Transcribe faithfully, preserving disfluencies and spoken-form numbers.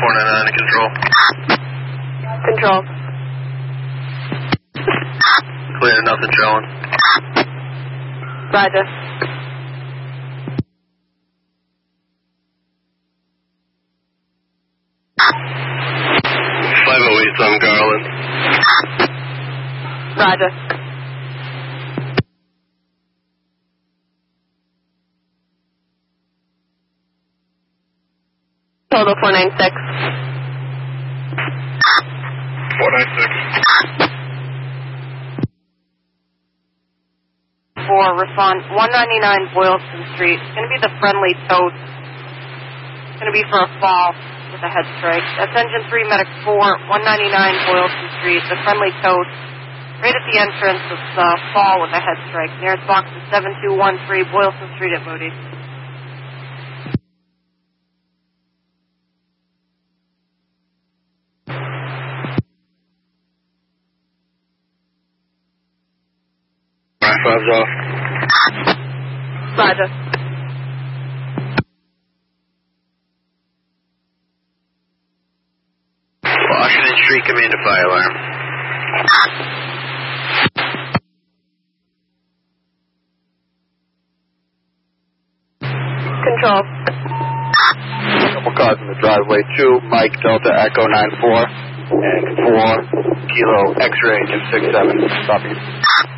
four nine nine to control. Control. Clear, nothing showing. Roger. five oh eight on Garland. Roger. Total four nine six. four nine six. For respond one ninety-nine Boylston Street. It's going to be the friendly toad. It's going to be for a fall with a head strike. That's engine three, medic four, one ninety-nine Boylston Street. The friendly toad. Right at the entrance of the fall with a head strike. Nearest box is seven two one three Boylston Street at Moody. Five's off. Roger. Washington Street, command to fire alarm. Control. Couple cars in the driveway. Two, Mike Delta Echo nine four and four Kilo X-ray two six seven. Copy.